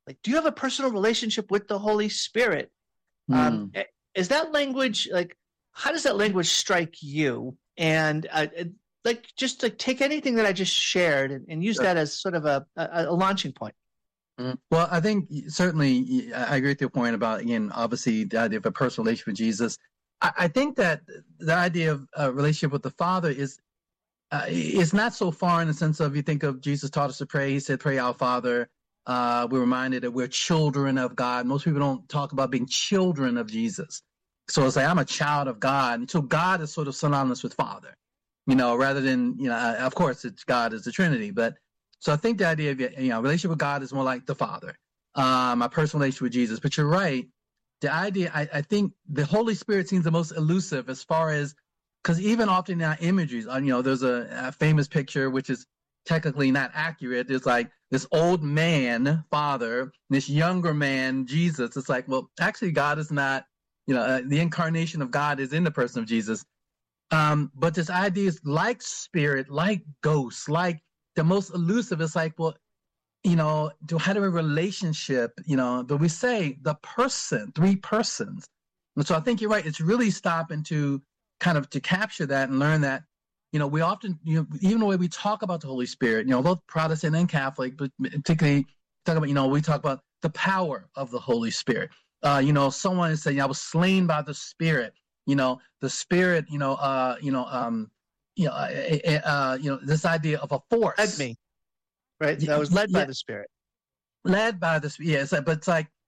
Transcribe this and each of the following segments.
Like, do you have a personal relationship with the Holy Spirit? Is that language like? How does that language strike you? And just take anything that I just shared and use that as sort of a launching point. Well, I think certainly I agree with your point about, again, obviously the idea of a personal relationship with Jesus. I think that the idea of a relationship with the Father is not so far in the sense of, you think of Jesus taught us to pray. He said, "Pray, our Father." We're reminded that we're children of God. Most people don't talk about being children of Jesus. So it's like, I'm a child of God. And so God is sort of synonymous with Father, rather than, of course, it's God is the Trinity. But so I think the idea of, relationship with God is more like the Father, my personal relationship with Jesus. But you're right. The idea, I think the Holy Spirit seems the most elusive as far as, because even often in our imageries, there's a famous picture, which is technically not accurate. There's like this old man, Father, this younger man, Jesus. It's like, well, actually God is not, the incarnation of God is in the person of Jesus. But this idea is like spirit, like ghosts, like the most elusive. It's like, well, to have a relationship, but we say the person, three persons. And so I think you're right. It's really stopping to kind of to capture that and learn that, we often, even the way we talk about the Holy Spirit, both Protestant and Catholic, but particularly talk about, we talk about the power of the Holy Spirit. Someone is saying, I was slain by the Spirit. The Spirit, this idea of a force. Led me, right? That was led by the Spirit. Led by the Spirit, yeah. But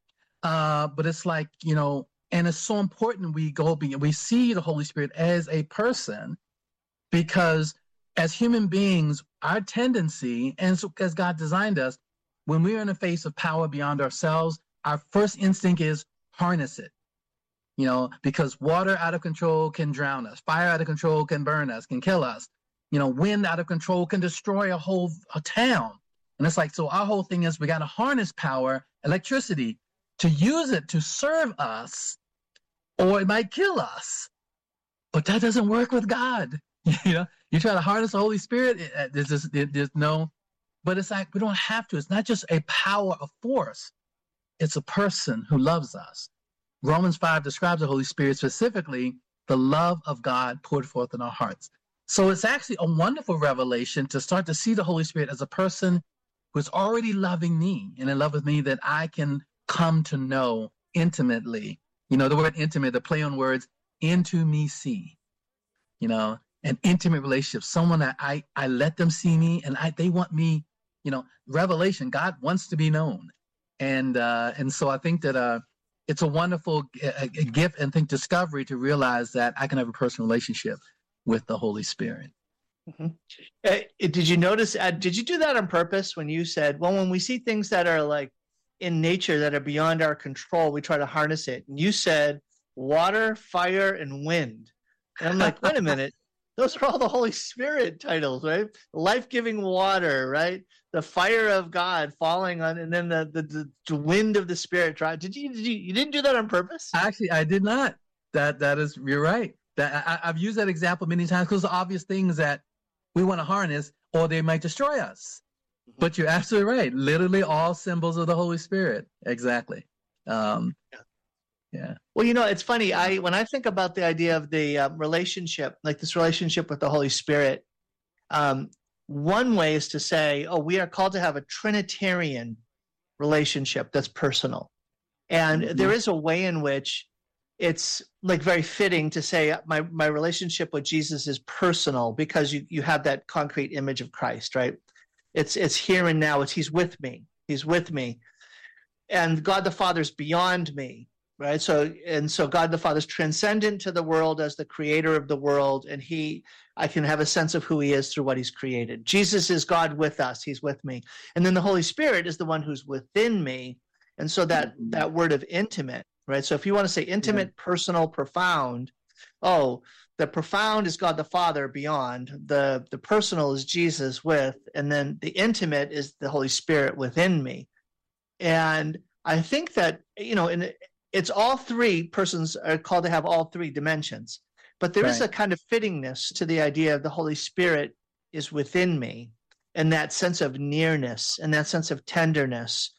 it's like, and it's so important we see the Holy Spirit as a person, because as human beings, our tendency, and so as God designed us, when we're in the face of power beyond ourselves, our first instinct is harness it. Because water out of control can drown us. Fire out of control can burn us, can kill us. Wind out of control can destroy a town. And it's like, so our whole thing is we got to harness power, electricity, to use it to serve us, or it might kill us. But that doesn't work with God. You try to harness the Holy Spirit, there's no, but it's like, we don't have to. It's not just a power of force. It's a person who loves us. Romans 5 describes the Holy Spirit specifically, the love of God poured forth in our hearts. So it's actually a wonderful revelation to start to see the Holy Spirit as a person who's already loving me and in love with me, that I can come to know intimately. The word intimate, the play on words, into me see, an intimate relationship, someone that I let them see me and they want me, revelation. God wants to be known. And so I think that it's a wonderful gift and discovery to realize that I can have a personal relationship with the Holy Spirit. Mm-hmm. Did you notice, did you do that on purpose when you said, well, when we see things that are like in nature that are beyond our control, we try to harness it? And you said water, fire, and wind. And I'm like, wait a minute. Those are all the Holy Spirit titles, right? Life-giving water, right? The fire of God falling on, and then the wind of the Spirit. You didn't do that on purpose? Actually, I did not. That is, you're right. I've used that example many times because the obvious things that we want to harness, or they might destroy us. Mm-hmm. But you're absolutely right. Literally all symbols of the Holy Spirit. Exactly. Yeah. Well, it's funny. When I think about the idea of the relationship, like this relationship with the Holy Spirit, one way is to say, we are called to have a Trinitarian relationship that's personal. And there is a way in which it's like very fitting to say my relationship with Jesus is personal, because you have that concrete image of Christ, right? It's here and now. He's with me. He's with me. And God the Father's beyond me. Right. So God the Father is transcendent to the world as the creator of the world. And I can have a sense of who he is through what he's created. Jesus is God with us. He's with me. And then the Holy Spirit is the one who's within me. And so that word of intimate, right? So if you want to say intimate, personal, profound, the profound is God the Father beyond, the personal is Jesus with, and then the intimate is the Holy Spirit within me. And I think that, it's all three persons are called to have all three dimensions, but there is a kind of fittingness to the idea of the Holy Spirit is within me, and that sense of nearness and that sense of tenderness,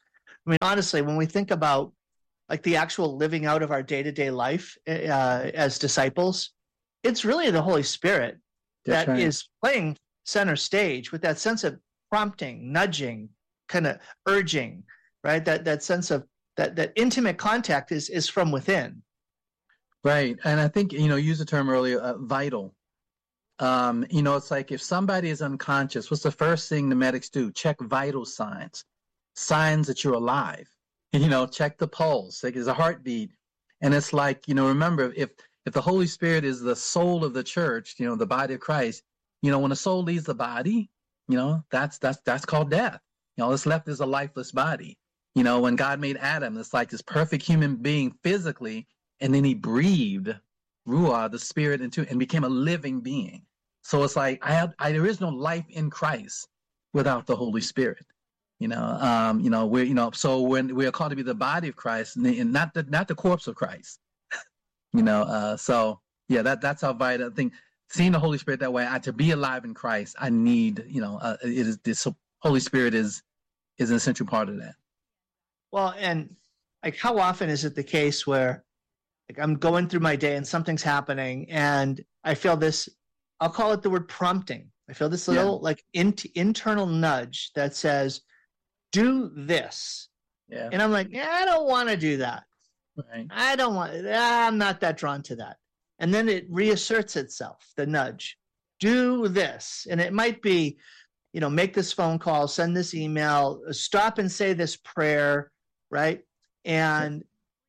I mean, honestly, when we think about like the actual living out of our day-to-day life as disciples, it's really the Holy Spirit that is playing center stage with that sense of prompting, nudging, kind of urging, right? That sense of that intimate contact is from within. Right. And I think, you used the term earlier, vital. It's like if somebody is unconscious, what's the first thing the medics do? Check vital signs that you're alive. Check the pulse, like there's a heartbeat. And it's like, remember, if the Holy Spirit is the soul of the church, the body of Christ, when a soul leaves the body, that's called death. What's left is a lifeless body. When God made Adam, it's like this perfect human being physically, and then he breathed Ruah, the spirit, into and became a living being. So it's like there is no life in Christ without the Holy Spirit. So when we are called to be the body of Christ and not the corpse of Christ. So yeah, that's how vital I think. Seeing the Holy Spirit that way, to be alive in Christ, I need, this Holy Spirit is an essential part of that. Well, and like, how often is it the case where, like, I'm going through my day and something's happening, and I feel this, I'll call it the word prompting. I feel this little like internal nudge that says, "Do this," and I'm like, I don't want to do that. Right. I don't want. I'm not that drawn to that. And then it reasserts itself, the nudge. Do this. And it might be, make this phone call, send this email, stop and say this prayer, right? And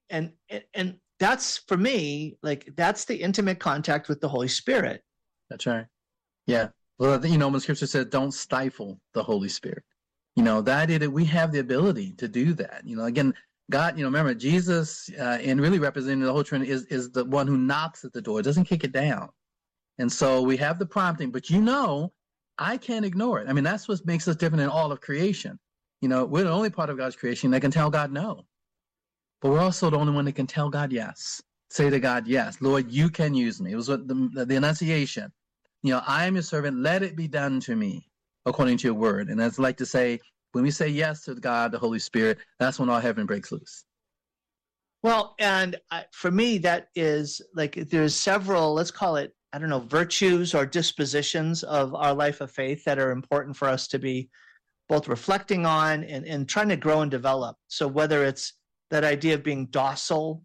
that's, for me, like, that's the intimate contact with the Holy Spirit. That's right. Yeah. Well, when Scripture says, don't stifle the Holy Spirit, the idea that we have the ability to do that. Again, God, remember, Jesus, and really representing the whole Trinity, is the one who knocks at the door, doesn't kick it down. And so we have the prompting, but I can't ignore it. I mean, that's what makes us different in all of creation. We're the only part of God's creation that can tell God no. But we're also the only one that can tell God yes. Say to God, yes, Lord, you can use me. It was what the Annunciation. I am your servant, let it be done to me according to your word. And that's like to say, when we say yes to God, the Holy Spirit, that's when all heaven breaks loose. Well, and for me, that is like, there's several, let's call it, I don't know, virtues or dispositions of our life of faith that are important for us to be both reflecting on and trying to grow and develop. So whether it's that idea of being docile,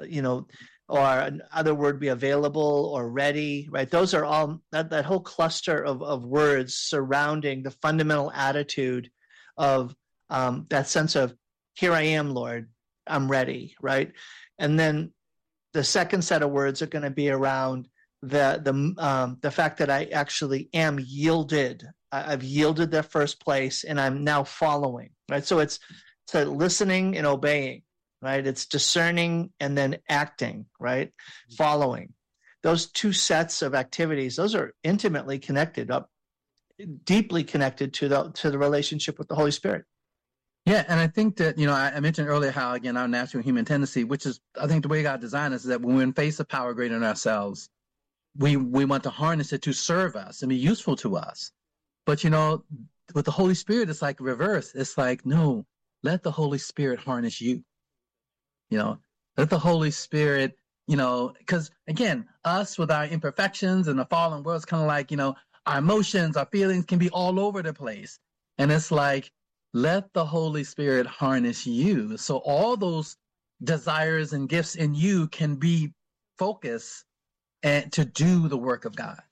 or another word, be available or ready, right? Those are all, that whole cluster of words surrounding the fundamental attitude of that sense of, here I am, Lord, I'm ready, right? And then the second set of words are going to be around the fact that I actually am yielded. I've yielded the first place, and I'm now following, right? So it's listening and obeying, right? It's discerning and then acting, right? Following. Those two sets of activities, those are intimately connected, deeply connected to the relationship with the Holy Spirit. Yeah, and I think that, I mentioned earlier how, again, our natural human tendency, which is, I think the way God designed us, is that when we're in face of power greater than ourselves, we want to harness it to serve us and be useful to us. But, with the Holy Spirit, it's like reverse. It's like, no, let the Holy Spirit harness you. Let the Holy Spirit, because, again, us with our imperfections and the fallen world, it's kind of like, our emotions, our feelings can be all over the place. And it's like, let the Holy Spirit harness you. So all those desires and gifts in you can be focused and to do the work of God.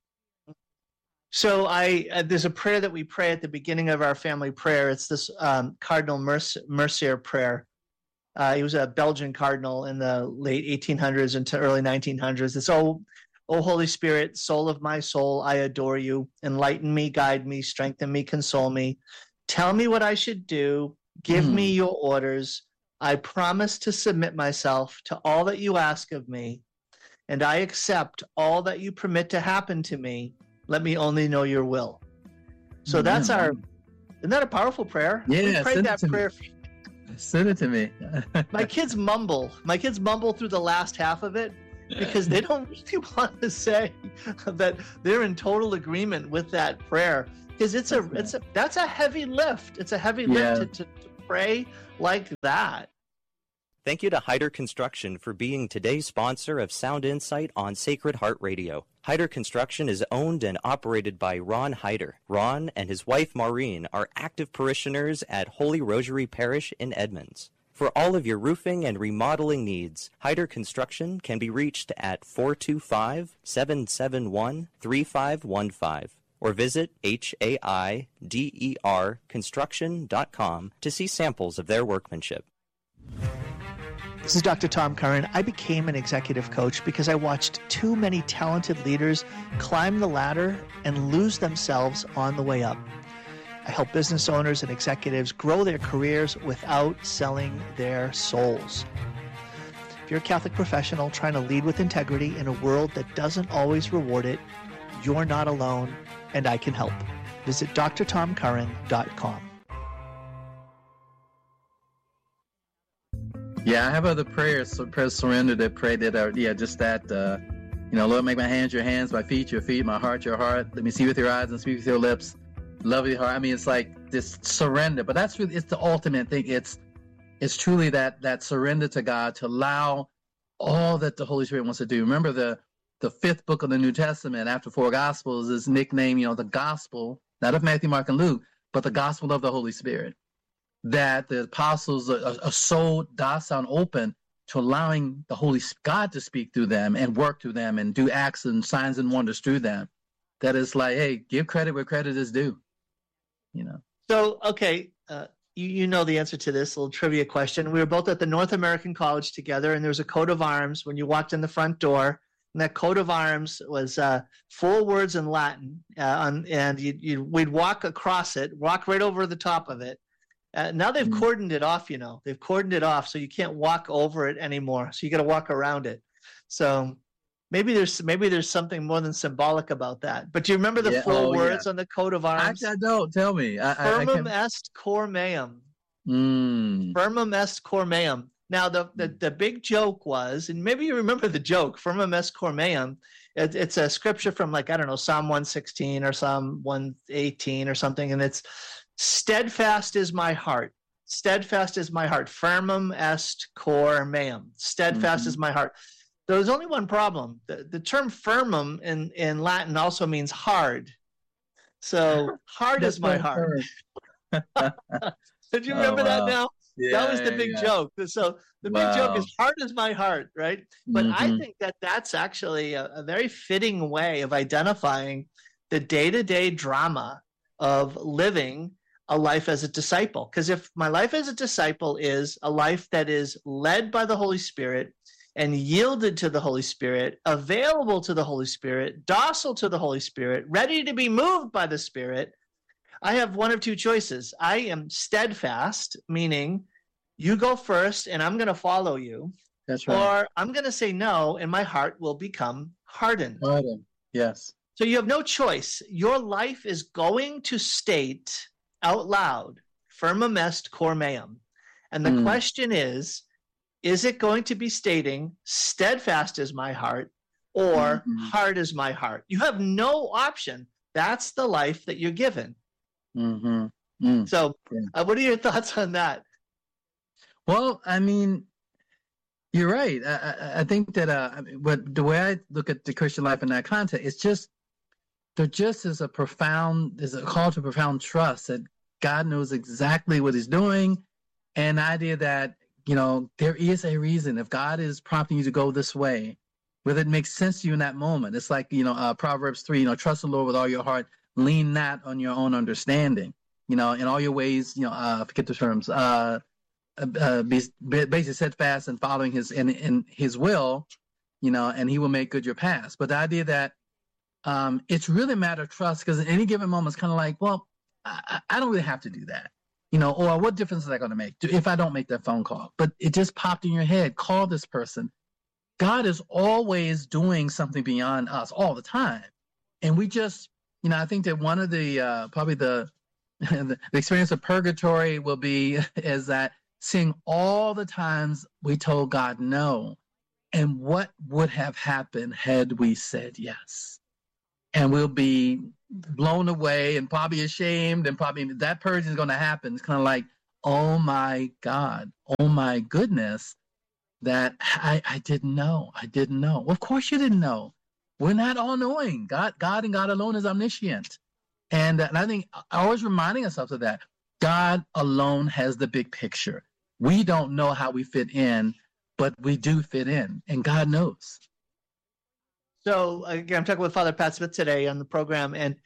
So there's a prayer that we pray at the beginning of our family prayer. It's this Cardinal Mercier prayer. He was a Belgian cardinal in the late 1800s into early 1900s. It's, "Oh Holy Spirit, soul of my soul, I adore you. Enlighten me, guide me, strengthen me, console me. Tell me what I should do. Give me your orders. I promise to submit myself to all that you ask of me, and I accept all that you permit to happen to me. Let me only know your will." So that's isn't that a powerful prayer? Yeah, we prayed that prayer. Send it to me. My kids mumble through the last half of it because they don't really want to say that they're in total agreement with that prayer, because that's a heavy lift. It's a heavy lift pray like that. Thank you to Hyder Construction for being today's sponsor of Sound Insight on Sacred Heart Radio. Hyder Construction is owned and operated by Ron Hyder. Ron and his wife Maureen are active parishioners at Holy Rosary Parish in Edmonds. For all of your roofing and remodeling needs, Hyder Construction can be reached at 425-771-3515 or visit HAIDERconstruction.com to see samples of their workmanship. This is Dr. Tom Curran. I became an executive coach because I watched too many talented leaders climb the ladder and lose themselves on the way up. I help business owners and executives grow their careers without selling their souls. If you're a Catholic professional trying to lead with integrity in a world that doesn't always reward it, you're not alone, and I can help. Visit drtomcurran.com. Yeah, I have other prayers, prayer surrender that pray that are, just that, Lord, make my hands your hands, my feet your feet, my heart your heart. Let me see with your eyes and speak with your lips. Love your heart. I mean, it's like this surrender, but that's really, it's the ultimate thing. It's truly that surrender to God to allow all that the Holy Spirit wants to do. Remember the fifth book of the New Testament after four Gospels is nicknamed, the Gospel, not of Matthew, Mark, and Luke, but the Gospel of the Holy Spirit. That the apostles are so docile and open to allowing the Holy God to speak through them and work through them and do acts and signs and wonders through them. That is like, hey, give credit where credit is due. So, okay, you know the answer to this little trivia question. We were both at the North American College together, and there was a coat of arms when you walked in the front door. And that coat of arms was 4 words in Latin, and we'd walk across it, walk right over the top of it. Now they've cordoned it off, They've cordoned it off, so you can't walk over it anymore. So you got to walk around it. So maybe there's something more than symbolic about that. But do you remember the 4 words on the coat of arms? I don't. Tell me. Firmum est cor meum. Firmum est cor meum. Now the big joke was, and maybe you remember the joke, firmum est cor meum. It's a scripture from Psalm 116 or Psalm 118 or something, and it's steadfast is my heart. Steadfast is my heart. Firmum est cor meum. Steadfast is my heart. There's only one problem. The term firmum in Latin also means hard. So hard is my heart. Did you remember that now? Yeah, that was the big joke. So the big joke is hard is my heart, right? But I think that's actually a very fitting way of identifying the day-to-day drama of living a life as a disciple. Because if my life as a disciple is a life that is led by the Holy Spirit and yielded to the Holy Spirit, available to the Holy Spirit, docile to the Holy Spirit, ready to be moved by the Spirit, I have one of two choices. I am steadfast, meaning you go first and I'm going to follow you. That's right. Or I'm going to say no and my heart will become hardened. Hardened, yes. So you have no choice. Your life is going to state out loud, firmum est cor meum. And the question is it going to be stating steadfast is my heart or hard is my heart? You have no option. That's the life that you're given. So what are your thoughts on that? Well, I mean, you're right. I think that but the way I look at the Christian life in that context, it's just there just is a call to profound trust that God knows exactly what he's doing, and the idea that, there is a reason. If God is prompting you to go this way, whether it makes sense to you in that moment, it's like, Proverbs 3, trust the Lord with all your heart, lean not on your own understanding, in all your ways, forget the terms, basically steadfast and following in his will, and he will make good your paths. But the idea that it's really a matter of trust, because at any given moment, it's kind of like, well, I don't really have to do that, or what difference is that going to make if I don't make that phone call? But it just popped in your head, call this person. God is always doing something beyond us all the time. And we just, I think that one of the, probably the experience of purgatory will be is that seeing all the times we told God no, and what would have happened had we said yes. And we'll be blown away and probably ashamed, and probably that purge is going to happen. It's kind of like, oh my God, oh my goodness, that I didn't know. I didn't know. Well, of course you didn't know. We're not all knowing. God and God alone is omniscient. And I think always reminding ourselves of that. God alone has the big picture. We don't know how we fit in, but we do fit in, and God knows. So again, I'm talking with Father Pat Smith today on the program, and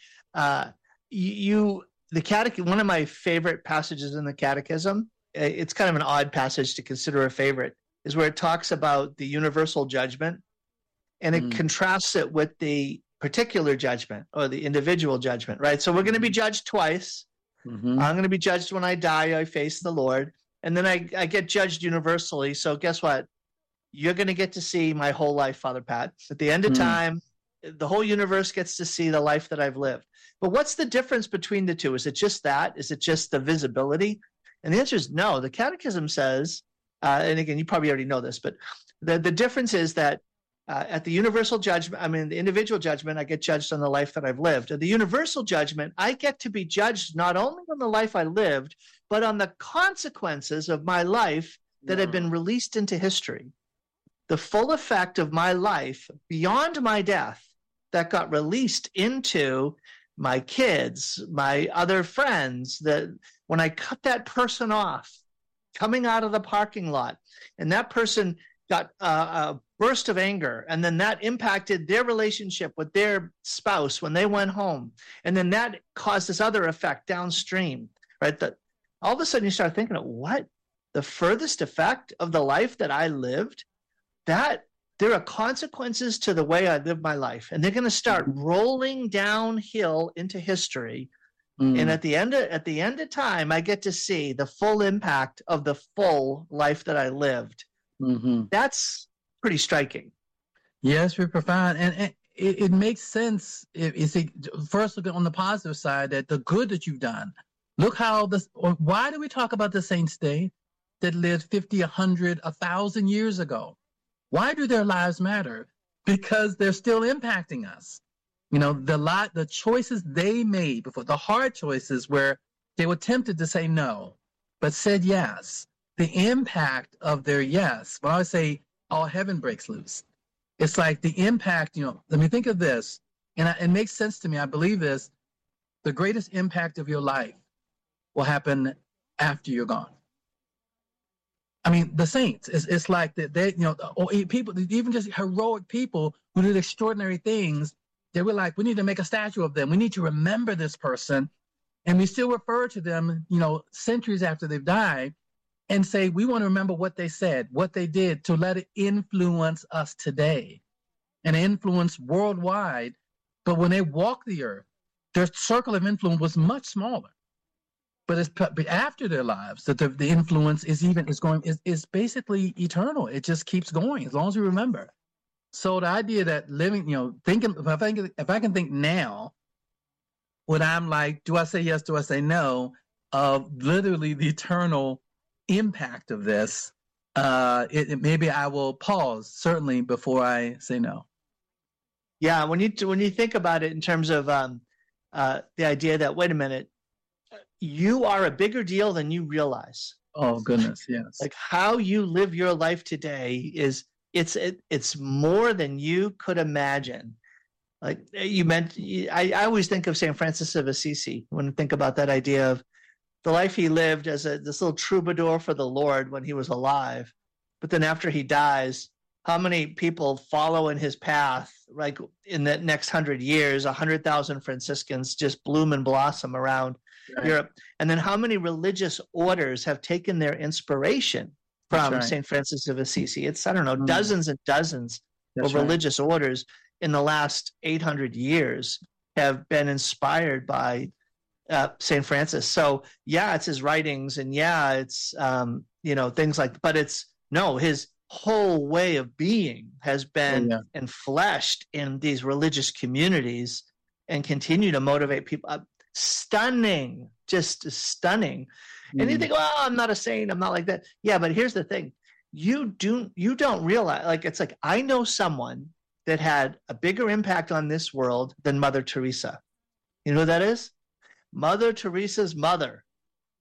the catechism. One of my favorite passages in the Catechism. It's kind of an odd passage to consider a favorite, is where it talks about the universal judgment, and it contrasts it with the particular judgment or the individual judgment, right? So we're going to be judged twice. I'm going to be judged when I die. I face the Lord, and then I get judged universally. So guess what? You're going to get to see my whole life, Father Pat. At the end of time, the whole universe gets to see the life that I've lived. But what's the difference between the two? Is it just that? Is it just the visibility? And the answer is no. The Catechism says, and again, you probably already know this, but the difference is that at the universal judgment, the individual judgment, I get judged on the life that I've lived. At the universal judgment, I get to be judged not only on the life I lived, but on the consequences of my life that have been released into history. The full effect of my life beyond my death that got released into my kids, my other friends, that when I cut that person off coming out of the parking lot, and that person got a burst of anger, and then that impacted their relationship with their spouse when they went home, and then that caused this other effect downstream, right? That all of a sudden you start thinking of what? The furthest effect of the life that I lived, that there are consequences to the way I live my life, and they're going to start rolling downhill into history. And at the end of time, I get to see the full impact of the full life that I lived. That's pretty striking. Yes, very profound, and it makes sense if you see. First, look on the positive side, that the good that you've done. Look how this. Why do we talk about the saints today that lived 50, 100, 1,000 years ago? Why do their lives matter? Because they're still impacting us. The choices they made before, the hard choices where they were tempted to say no, but said yes. The impact of their yes. When I say all heaven breaks loose, it's like the impact, let me think of this, and it makes sense to me. I believe this. The greatest impact of your life will happen after you're gone. The saints, it's like that they, people, even just heroic people who did extraordinary things, they were like, we need to make a statue of them. We need to remember this person. And we still refer to them, centuries after they've died, and say, we want to remember what they said, what they did, to let it influence us today and influence worldwide. But when they walked the earth, their circle of influence was much smaller. But it's after their lives that the influence is basically eternal. It just keeps going as long as we remember. So the idea that living, thinking, if I can think now, what I'm like, do I say yes? Do I say no? Of literally the eternal impact of this, maybe I will pause certainly before I say no. Yeah, when you think about it in terms of the idea that, wait a minute, you are a bigger deal than you realize. Oh goodness, yes. Like how you live your life today it's more than you could imagine. Like you meant, I always think of St. Francis of Assisi when I think about that idea of the life he lived as this little troubadour for the Lord when he was alive. But then after he dies, how many people follow in his path? Like in the next 100 years, 100,000 Franciscans just bloom and blossom around Europe. And then how many religious orders have taken their inspiration from St. Francis of Assisi? It's, I don't know, dozens and dozens of religious orders in the last 800 years have been inspired by St. Francis. So yeah, it's his writings, and yeah, it's things like, but it's his whole way of being has been enfleshed in these religious communities and continue to motivate people. Stunning, just stunning. And you think, well, I'm not a saint, I'm not like that. Yeah, but here's the thing. You don't realize, like, it's like, I know someone that had a bigger impact on this world than Mother Teresa. You know who that is? Mother Teresa's mother.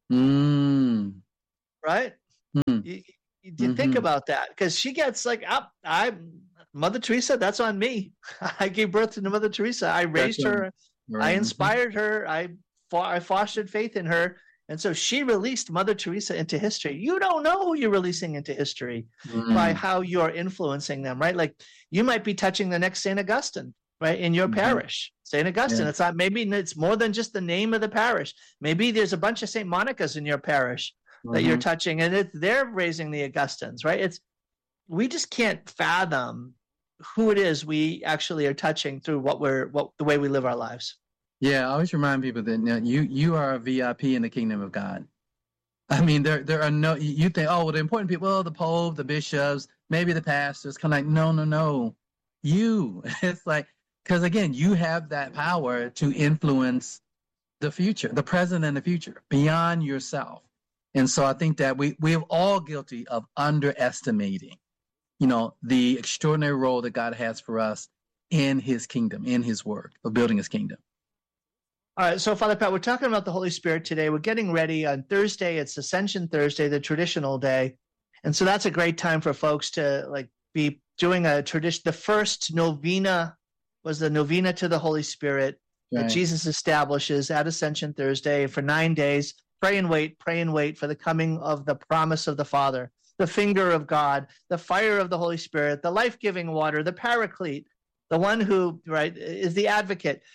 Mm. right? Mm. You think about that, because she gets like, Mother Teresa, that's on me. I gave birth to Mother Teresa. I raised her. Right. I inspired her. I fostered faith in her. And so she released Mother Teresa into history. You don't know who you're releasing into history by how you're influencing them, right? Like you might be touching the next St. Augustine, right, in your parish. St. Augustine. It's not, maybe it's more than just the name of the parish. Maybe there's a bunch of St. Monicas in your parish that you're touching, and they're raising the Augustines, right? We just can't fathom who it is we actually are touching through the way we live our lives. Yeah, I always remind people that you are a VIP in the kingdom of God. I mean, there are no, you think, oh, well, the important people, well, the Pope, the bishops, maybe the pastors, kind of like, no. You, it's like, because again, you have that power to influence the future, the present and the future, beyond yourself. And so I think that we are all guilty of underestimating, the extraordinary role that God has for us in his kingdom, in his work of building his kingdom. All right, so Father Pat, we're talking about the Holy Spirit today. We're getting ready on Thursday. It's Ascension Thursday, the traditional day. And so that's a great time for folks to be doing a tradition. The first novena was the novena to the Holy Spirit that Jesus establishes at Ascension Thursday for 9 days. Pray and wait for the coming of the promise of the Father, the finger of God, the fire of the Holy Spirit, the life-giving water, the Paraclete, the one who, is the advocate.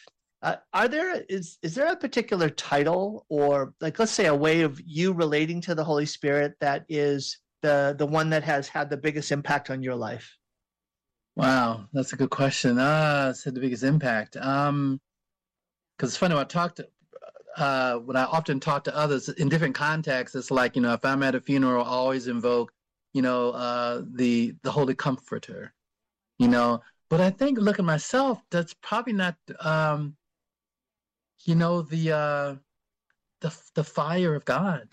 Is there a particular title or, let's say, a way of you relating to the Holy Spirit that is the one that has had the biggest impact on your life? Wow, that's a good question. It's had the biggest impact. Because it's funny, when I often talk to others in different contexts, it's like, if I'm at a funeral, I always invoke, the Holy Comforter, But I think, look at myself, that's probably not, the fire of God.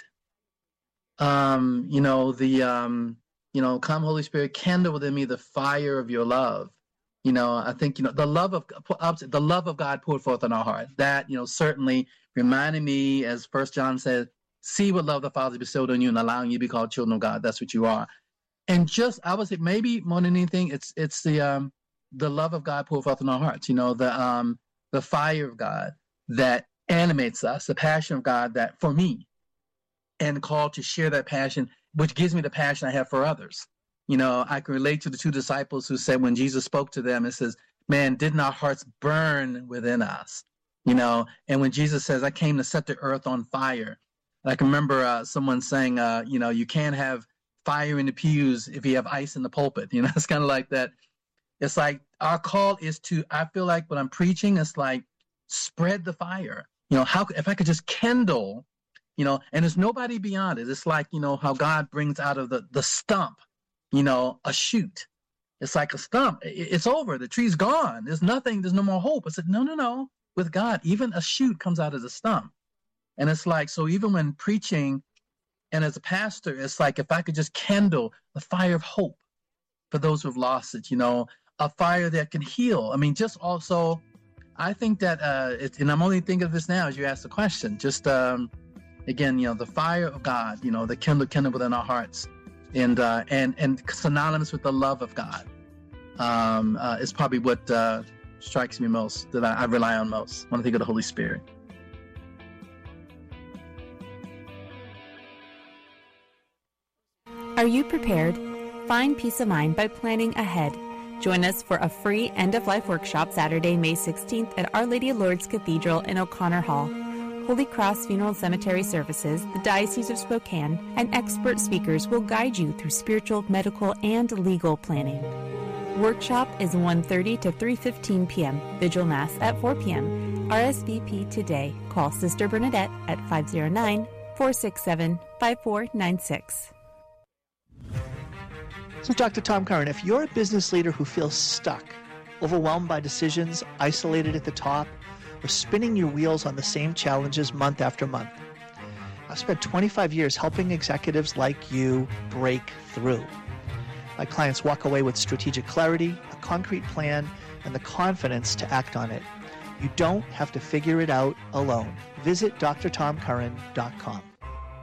Come Holy Spirit, kindle within me the fire of your love. I think, the love of God poured forth in our heart. That, certainly reminded me, as 1 John says, see what love the Father bestowed on you and allowing you to be called children of God. That's what you are. And just, I would say, maybe more than anything, it's the love of God poured forth in our hearts. The fire of God that animates us, the passion of God that, for me, and called to share that passion, which gives me the passion I have for others. I can relate to the two disciples who said when Jesus spoke to them, it says, man, didn't our hearts burn within us? And when Jesus says, I came to set the earth on fire. I can remember someone saying, you can't have fire in the pews if you have ice in the pulpit. It's kind of like that. It's like our call is to, I feel like when I'm preaching, it's like spread the fire. If I could just kindle, and there's nobody beyond it. It's like, how God brings out of the stump, a shoot. It's like a stump. It's over. The tree's gone. There's nothing. There's no more hope. I said, no. With God, even a shoot comes out of the stump. And it's like, so even when preaching and as a pastor, it's like, if I could just kindle the fire of hope for those who have lost it, a fire that can heal. I mean, just also, I think that, and I'm only thinking of this now as you ask the question, just, again, the fire of God, the kindle within our hearts, and synonymous with the love of God, is probably what strikes me most, that I rely on most when I think of the Holy Spirit. Are you prepared? Find peace of mind by planning ahead. Join us for a free end-of-life workshop Saturday, May 16th at Our Lady of Lourdes Cathedral in O'Connor Hall. Holy Cross Funeral and Cemetery Services, the Diocese of Spokane, and expert speakers will guide you through spiritual, medical, and legal planning. Workshop is 1:30 to 3:15 p.m. Vigil Mass at 4 p.m. RSVP today. Call Sister Bernadette at 509-467-5496. So Dr. Tom Curran, if you're a business leader who feels stuck, overwhelmed by decisions, isolated at the top, or spinning your wheels on the same challenges month after month, I've spent 25 years helping executives like you break through. My clients walk away with strategic clarity, a concrete plan, and the confidence to act on it. You don't have to figure it out alone. Visit drtomcurran.com.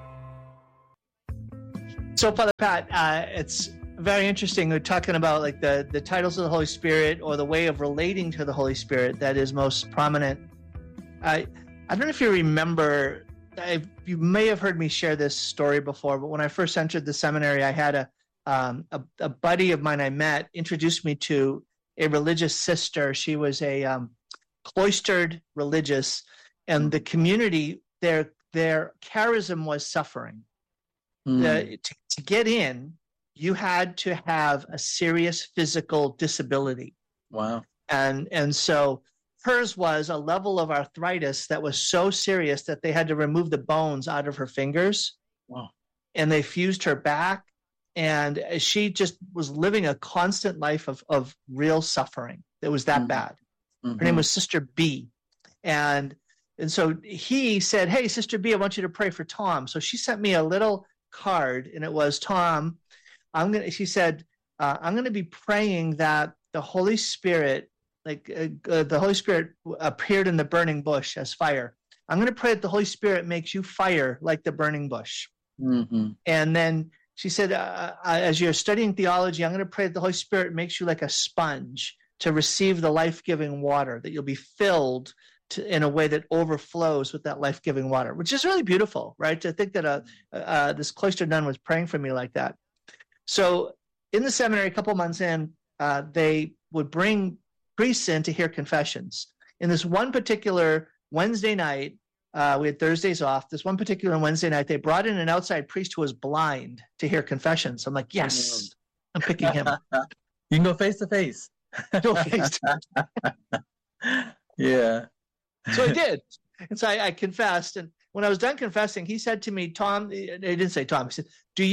So, Father Pat, it's very interesting. We're talking about like the titles of the Holy Spirit or the way of relating to the Holy Spirit that is most prominent. I don't know if you remember, you may have heard me share this story before, but when I first entered the seminary, I had a buddy of mine I met introduced me to a religious sister. She was a cloistered religious, and the community, their charism was suffering. To get in, you had to have a serious physical disability. Wow. And so hers was a level of arthritis that was so serious that they had to remove the bones out of her fingers. Wow. And they fused her back. And she just was living a constant life of real suffering. It was that bad. Her name was Sister B. And so he said, "Hey, Sister B, I want you to pray for Tom." So she sent me a little card, and it was, "Tom, she said, I'm going to be praying that the Holy Spirit, the Holy Spirit appeared in the burning bush as fire. I'm going to pray that the Holy Spirit makes you fire like the burning bush." And then she said, as you're studying theology, I'm going to pray that the Holy Spirit makes you like a sponge to receive the life-giving water, that you'll be filled in a way that overflows with that life-giving water, which is really beautiful, right? To think that this cloistered nun was praying for me like that. So in the seminary, a couple months in, they would bring priests in to hear confessions. In this one particular Wednesday night, we had Thursdays off. This one particular Wednesday night, they brought in an outside priest who was blind to hear confessions. I'm like, yes, I'm picking him. You can go face to face. Go face to face. Yeah. So I did. And so I confessed. And when I was done confessing, he said to me, "Tom," he didn't say Tom, he said, do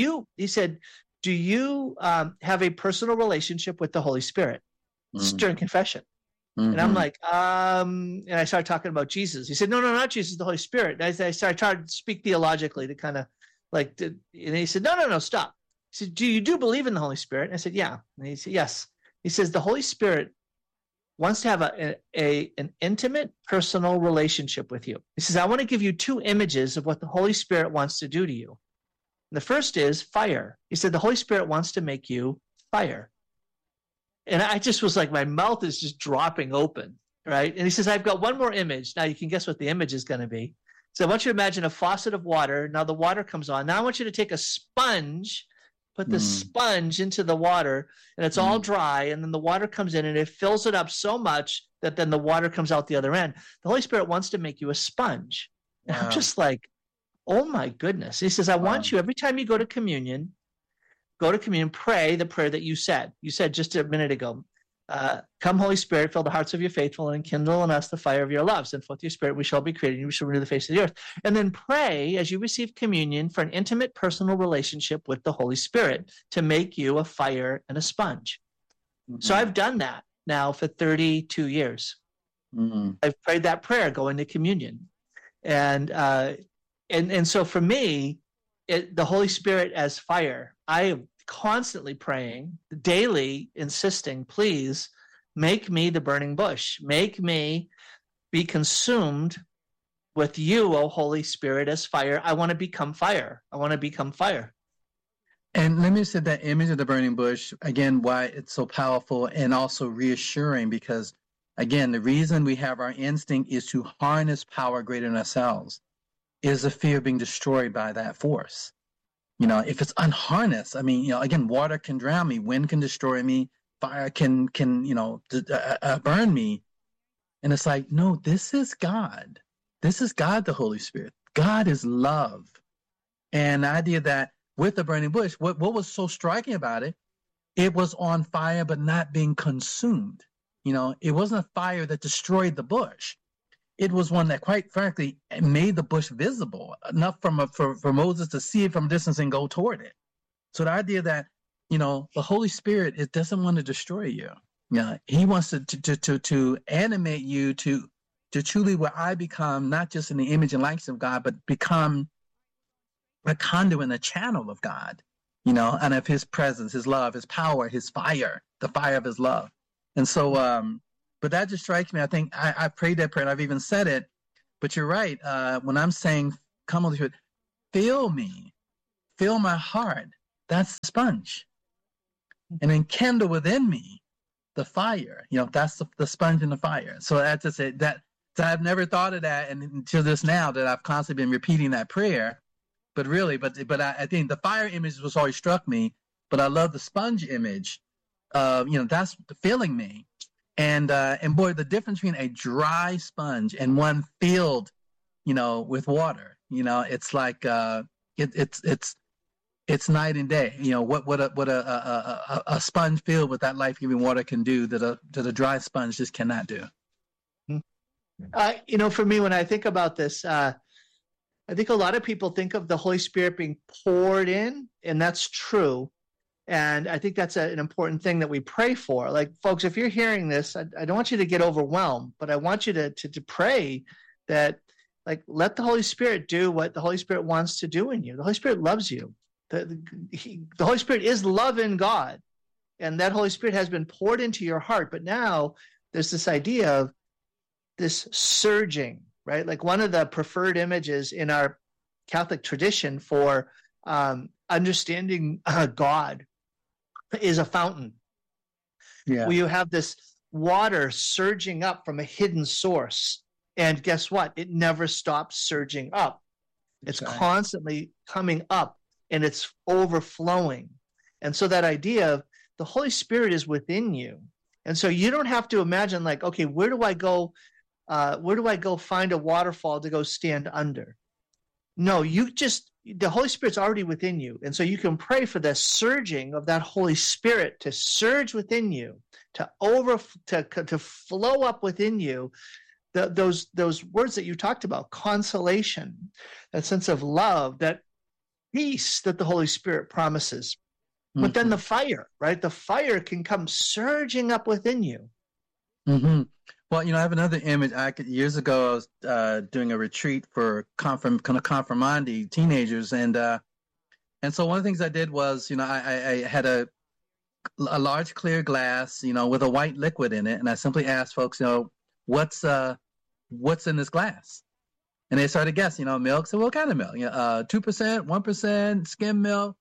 you have a personal relationship with the Holy Spirit?" During confession. And I'm like, and I started talking about Jesus. He said, no, not Jesus, the Holy Spirit. And I tried to speak theologically to kind of and he said, no, stop. He said, do you believe in the Holy Spirit? And I said, yeah. And he said, yes. He says, the Holy Spirit wants to have an intimate, personal relationship with you. He says, I want to give you two images of what the Holy Spirit wants to do to you. And the first is fire. He said, the Holy Spirit wants to make you fire. And I just was like, my mouth is just dropping open, right? And he says, I've got one more image. Now you can guess what the image is going to be. So I want you to imagine a faucet of water. Now the water comes on. Now I want you to take a sponge, put the sponge into the water, and it's all dry. And then the water comes in and it fills it up so much that then the water comes out the other end. The Holy Spirit wants to make you a sponge. And I'm just like, oh my goodness. He says, I want you, every time you go to communion, pray the prayer that you said. You said just a minute ago, come, Holy Spirit, fill the hearts of your faithful and kindle in us the fire of your love. Send forth your Spirit, we shall be created, and we shall renew the face of the earth. And then pray as you receive communion for an intimate personal relationship with the Holy Spirit to make you a fire and a sponge. So I've done that now for 32 years. I've prayed that prayer going to communion. And so for me, the Holy Spirit as fire, I am constantly praying, daily insisting, please make me the burning bush. Make me be consumed with you, O Holy Spirit, as fire. I want to become fire. I want to become fire. And let me say that image of the burning bush, again, why it's so powerful and also reassuring, because, again, the reason we have our instinct is to harness power greater than ourselves is the fear of being destroyed by that force. You know, if it's unharnessed, I mean, again, water can drown me, wind can destroy me, fire can burn me. And it's like, no, this is God. This is God, the Holy Spirit. God is love. And the idea that with the burning bush, what was so striking about it, it was on fire but not being consumed. You know, it wasn't a fire that destroyed the bush. It was one that, quite frankly, made the bush visible enough for Moses to see it from a distance and go toward it. So the idea that, the Holy Spirit, it doesn't want to destroy you. Yeah, He wants to animate you to truly where I become not just in the image and likeness of God, but become a conduit and a channel of God, and of His presence, His love, His power, His fire, the fire of His love. And so, but that just strikes me. I think I prayed that prayer and I've even said it, but you're right. When I'm saying, come Holy Spirit, fill me, fill my heart, that's the sponge. And then kindle within me the fire. That's the sponge and the fire. So that's just it. So I've never thought of that, and until this now that I've constantly been repeating that prayer. But really, but I think the fire image was always struck me. But I love the sponge image. That's filling me. And boy, the difference between a dry sponge and one filled, with water, it's like it's night and day. What a sponge filled with that life-giving water can do that a dry sponge just cannot do. For me, when I think about this, I think a lot of people think of the Holy Spirit being poured in, and that's true. And I think that's an important thing that we pray for. Like, folks, if you're hearing this, I don't want you to get overwhelmed, but I want you to pray that, like, let the Holy Spirit do what the Holy Spirit wants to do in you. The Holy Spirit loves you. The Holy Spirit is love in God, and that Holy Spirit has been poured into your heart. But now there's this idea of this surging, right? Like, one of the preferred images in our Catholic tradition for understanding God is a fountain. Yeah. Where you have this water surging up from a hidden source. And guess what? It never stops surging up. It's constantly coming up, and it's overflowing. And so that idea of the Holy Spirit is within you. And so you don't have to imagine, like, okay, where do I go find a waterfall to go stand under? No, the Holy Spirit's already within you. And so you can pray for the surging of that Holy Spirit to surge within you, to flow up within you. Those words that you talked about, consolation, that sense of love, that peace that the Holy Spirit promises. Mm-hmm. But then the fire, right? The fire can come surging up within you. Mm-hmm. Well, I have another image. Years ago, I was doing a retreat for confirmandi teenagers, and so one of the things I did was, I had a large clear glass, with a white liquid in it, and I simply asked folks, what's in this glass? And they started guessing, milk. So what kind of milk? 2%, 1%, skim milk,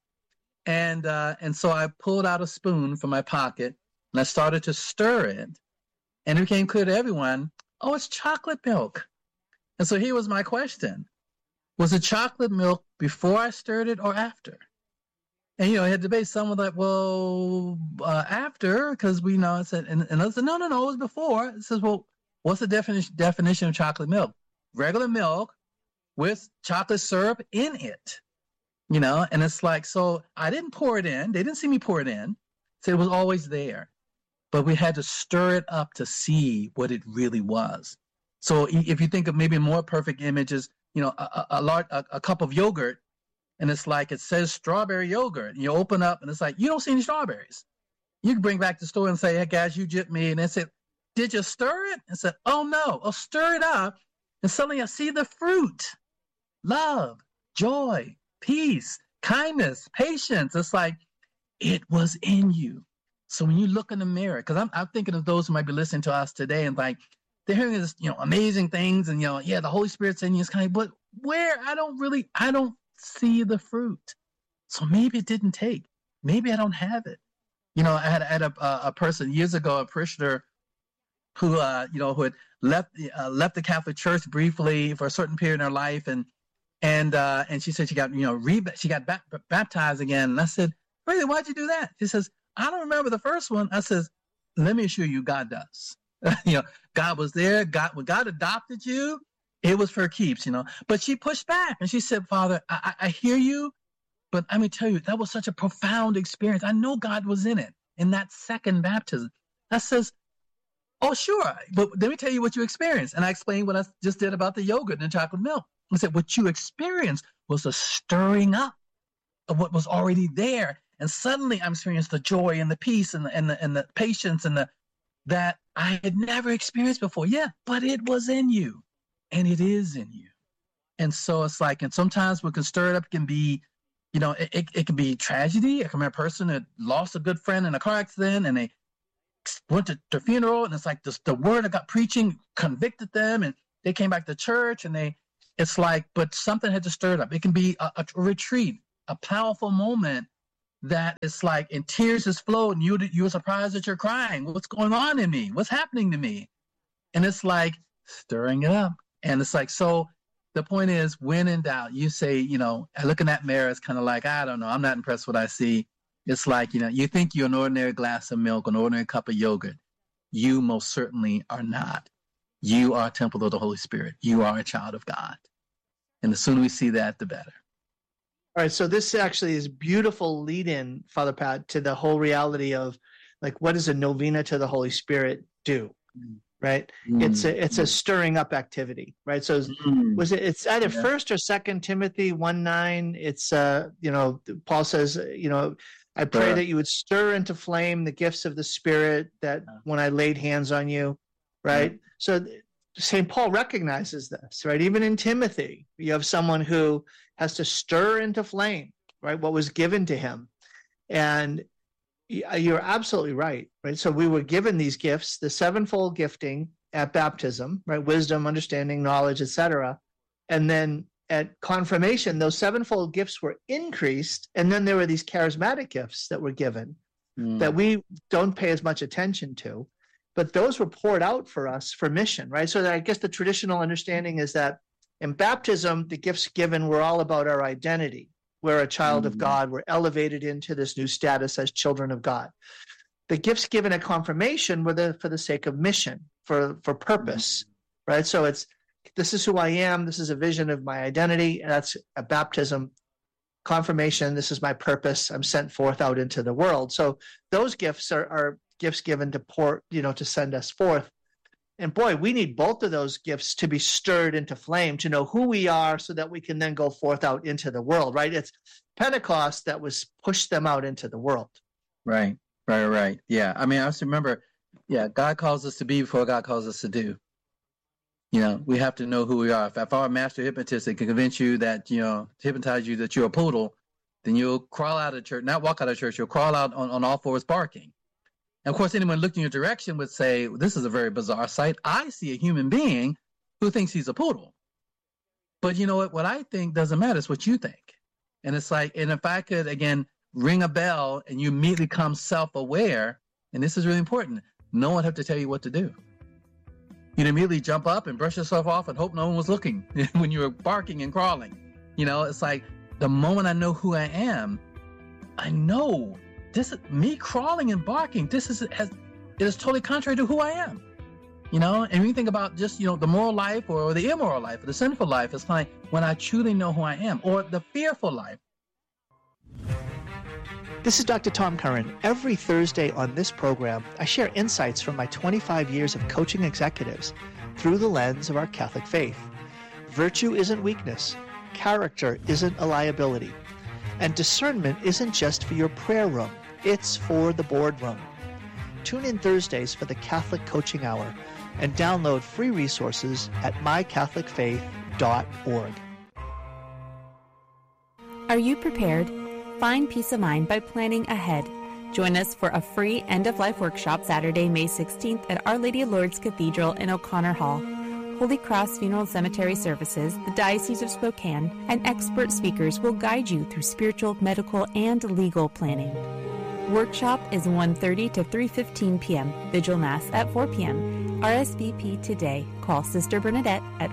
and so I pulled out a spoon from my pocket and I started to stir it. And it became clear to everyone, oh, it's chocolate milk. And so here was my question. Was it chocolate milk before I stirred it or after? And, I had debate. Some were like, well, after, because we know. And I said, no, it was before. It says, well, what's the definition of chocolate milk? Regular milk with chocolate syrup in it, And it's like, so I didn't pour it in. They didn't see me pour it in. So it was always there. But we had to stir it up to see what it really was. So if you think of maybe more perfect images, a cup of yogurt, and it's like it says strawberry yogurt. And you open up, and it's like, you don't see any strawberries. You can bring back to the store and say, hey, guys, you jipped me. And they said, did you stir it? And said, oh, no. I'll stir it up. And suddenly I see the fruit. Love, joy, peace, kindness, patience. It's like it was in you. So when you look in the mirror, because I'm thinking of those who might be listening to us today and like, they're hearing this, amazing things and, the Holy Spirit's in you. It's kind of, but where? I don't see the fruit. So maybe it didn't take. Maybe I don't have it. I had a person years ago, a parishioner who had left the Catholic Church briefly for a certain period in her life. And she said she got, she got baptized again. And I said, really, why'd you do that? She says, I don't remember the first one. I says, let me assure you, God does. God was there. When God adopted you, it was for keeps, But she pushed back and she said, Father, I hear you, but let me tell you, that was such a profound experience. I know God was in it, in that second baptism. I says, oh, sure, but let me tell you what you experienced. And I explained what I just did about the yogurt and the chocolate milk. I said, what you experienced was a stirring up of what was already there. And suddenly I'm experiencing the joy and the peace and the patience and that I had never experienced before. Yeah, but it was in you and it is in you. And so it's like, and sometimes we can stir it up, it can be, it can be tragedy. I can remember a person that lost a good friend in a car accident and they went to the funeral and it's like the word of God preaching convicted them and they came back to church and it's like, but something had to stir it up. It can be a retreat, a powerful moment that it's like, and tears just flow, and you're surprised that you're crying. What's going on in me? What's happening to me? And it's like stirring it up. And it's like, so the point is, when in doubt, you say, I look in that mirror, it's kind of like, I don't know, I'm not impressed with what I see. It's like, you think you're an ordinary glass of milk, an ordinary cup of yogurt. You most certainly are not. You are a temple of the Holy Spirit. You are a child of God. And the sooner we see that, the better. All right, so this actually is beautiful lead-in, Father Pat, to the whole reality of, like, what does a novena to the Holy Spirit do, right? It's a stirring up activity, right? So it's either 1st or 2nd Timothy 1:9. It's Paul says, I pray that you would stir into flame the gifts of the Spirit that when I laid hands on you, right? So St. Paul recognizes this, right? Even in Timothy, you have someone who has to stir into flame, right, what was given to him. And you're absolutely right? So we were given these gifts, the sevenfold gifting at baptism, right? Wisdom, understanding, knowledge, etc. And then at confirmation, those sevenfold gifts were increased. And then there were these charismatic gifts that were given that we don't pay as much attention to. But those were poured out for us for mission, right? So that I guess the traditional understanding is that in baptism, the gifts given were all about our identity. We're a child of God. We're elevated into this new status as children of God. The gifts given at confirmation were for the sake of mission, for purpose, right? So this is who I am. This is a vision of my identity. And that's a baptism. Confirmation, this is my purpose. I'm sent forth out into the world. So those gifts are gifts given to to send us forth. And boy, we need both of those gifts to be stirred into flame, to know who we are so that we can then go forth out into the world, right? It's Pentecost that was pushed them out into the world. Right. Yeah. I mean, I also remember, God calls us to be before God calls us to do. We have to know who we are. If our master hypnotist can convince you that, hypnotize you that you're a poodle, then you'll crawl out of church, not walk out of church, you'll crawl out on all fours barking. And of course, anyone looking in your direction would say, this is a very bizarre sight. I see a human being who thinks he's a poodle. But you know what? What I think doesn't matter. It's what you think. And it's like, and if I could, again, ring a bell and you immediately become self-aware, and this is really important, no one would have to tell you what to do. You'd immediately jump up and brush yourself off and hope no one was looking when you were barking and crawling. It's like the moment I know who I am, I know this is me crawling and barking. It is totally contrary to who I am. And when you think about just, the moral life or the immoral life or the sinful life, it's like when I truly know who I am, or the fearful life. This is Dr. Tom Curran. Every Thursday on this program, I share insights from my 25 years of coaching executives through the lens of our Catholic faith. Virtue isn't weakness. Character isn't a liability. And discernment isn't just for your prayer room. It's for the boardroom. Tune in Thursdays for the Catholic Coaching Hour and download free resources at mycatholicfaith.org. Are you prepared? Find peace of mind by planning ahead. Join us for a free end-of-life workshop Saturday, May 16th at Our Lady of Lourdes Cathedral in O'Connor Hall. Holy Cross Funeral Cemetery Services, the Diocese of Spokane, and expert speakers will guide you through spiritual, medical, and legal planning. Workshop is 1:30 to 3:15 p.m. Vigil Mass at 4 p.m. RSVP today. Call Sister Bernadette at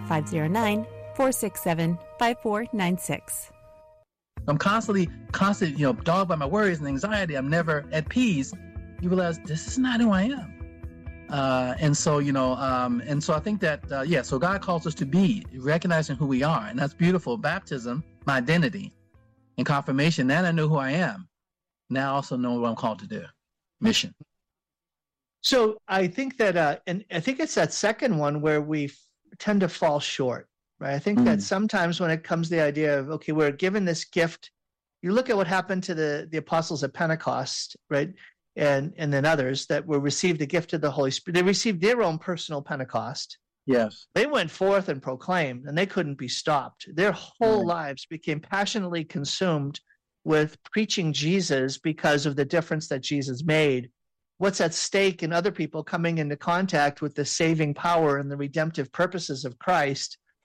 509-467-5496. I'm constantly, dogged by my worries and anxiety. I'm never at peace. You realize this is not who I am. And so I think that, so God calls us to be, recognizing who we are. And that's beautiful. Baptism, my identity, and confirmation. Then I know who I am. Now I also know what I'm called to do. Mission. So I think that, and I think it's that second one where we tend to fall short, right? I think that sometimes when it comes to the idea of, okay, we're given this gift, you look at what happened to the apostles at Pentecost, right? And then others that were received the gift of the Holy Spirit. They received their own personal Pentecost. Yes. They went forth and proclaimed, and they couldn't be stopped. Their whole lives became passionately consumed with preaching Jesus because of the difference that Jesus made. What's at stake in other people coming into contact with the saving power and the redemptive purposes of Christ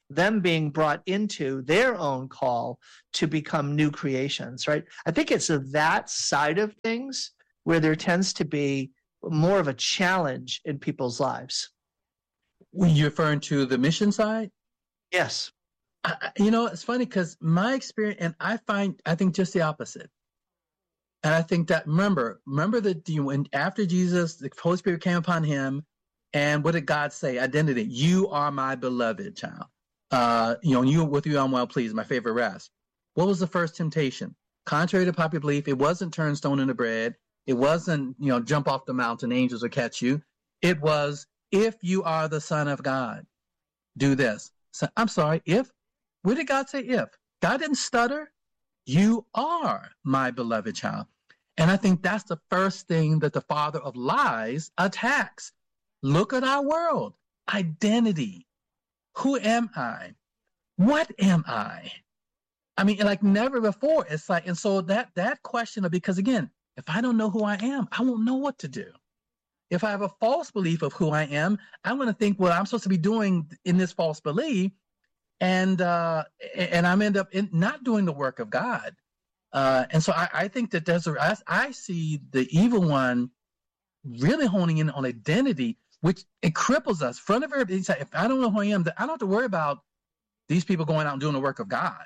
them being brought into their own call to become new creations, right? I think it's that side of things where there tends to be more of a challenge in people's lives. Were you referring to the mission side? Yes. It's funny because my experience, and I think just the opposite. And I think that, remember that when after Jesus, the Holy Spirit came upon him, and what did God say? Identity. You are my beloved child. With you I'm well pleased, my favorite rest. What was the first temptation? Contrary to popular belief, it wasn't turn stone into bread. It wasn't, jump off the mountain, angels will catch you. It was, if you are the Son of God, do this. So, I'm sorry, if? Where did God say if? God didn't stutter. You are my beloved child. And I think that's the first thing that the father of lies attacks. Look at our world. Identity. Who am I? What am I? I mean, like never before. It's like, and so that question of, because again, if I don't know who I am, I won't know what to do. If I have a false belief of who I am, I'm going to think what I'm supposed to be doing in this false belief, and I'm end up not doing the work of God. And so I think that I see the evil one really honing in on identity, which it cripples us. Front of everybody, if I don't know who I am, I don't have to worry about these people going out and doing the work of God,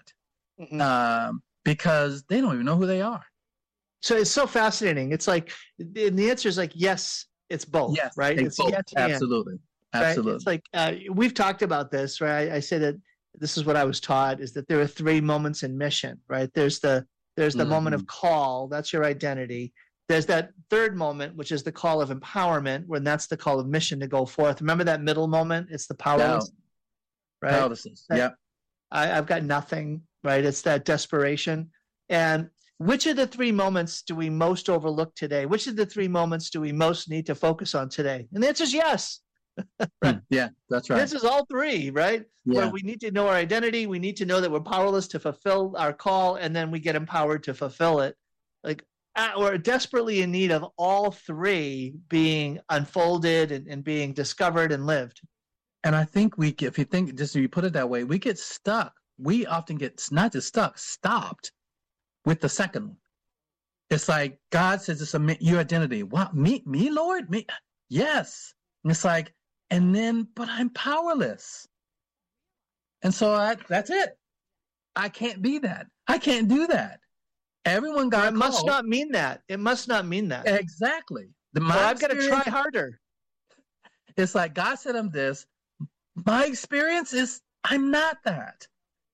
because they don't even know who they are. So it's so fascinating. It's like, and the answer is like, yes, it's both, yes, right? It's both. Yes, Absolutely. right? Absolutely. It's like, we've talked about this, right? I say that this is what I was taught, is that there are 3 moments in mission, right? There's the moment of call. That's your identity. There's that third moment, which is the call of empowerment, when that's the call of mission to go forth. Remember that middle moment? It's the powerless, right? Powerlessness. Yeah. I've got nothing, right? It's that desperation. And which of the 3 moments do we most overlook today? Which of the 3 moments do we most need to focus on today? And the answer is yes. Right. Yeah, that's right. This is all 3, right? Yeah. Where we need to know our identity. We need to know that we're powerless to fulfill our call, and then we get empowered to fulfill it. Like, we're desperately in need of all 3 being unfolded and being discovered and lived. And I think if you put it that way, we get stuck. We often get not just stuck, stopped with the second one. It's like God says, it's your identity. What? Me, Lord? Me? Yes. And it's like, but I'm powerless. And so that's it. I can't be that. I can't do that. Everyone got It must not mean that. It must not mean that. Exactly. I've got to try harder. It's like God said I'm this. My experience is I'm not that.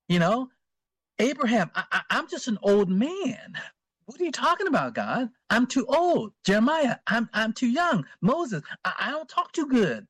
Abraham, I'm just an old man. What are you talking about, God? I'm too old. Jeremiah, I'm too young. Moses, I don't talk too good.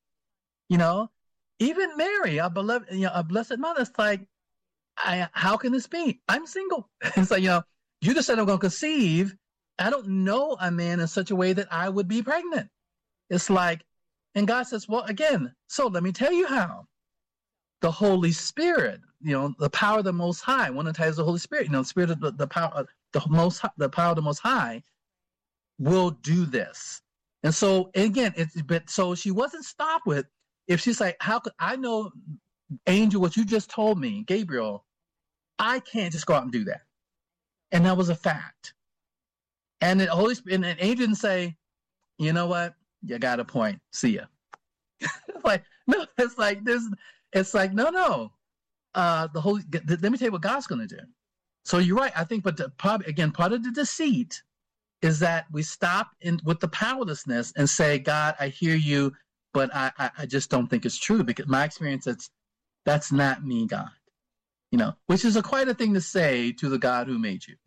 Even Mary, our beloved, our blessed mother, it's like, how can this be? I'm single. It's like, you just said I'm going to conceive. I don't know a man in such a way that I would be pregnant. It's like, and God says, well, again, so let me tell you how. The Holy Spirit, the power of the Most High. One of the titles of the Holy Spirit, the Spirit of the power, the power of the Most High will do this. And so again, so she wasn't stopped with, if she's like, how could I know, angel, what you just told me, Gabriel, I can't just go out and do that. And that was a fact. And the Holy Spirit, and the angel didn't say, you know what, you got a point. See ya. It's like, no, it's like this. It's like, no. Let me tell you what God's going to do. So you're right. I think, but part of the deceit is that we stop with the powerlessness and say, God, I hear you, but I just don't think it's true, because my experience, that's not me, God. Which is quite a thing to say to the God who made you.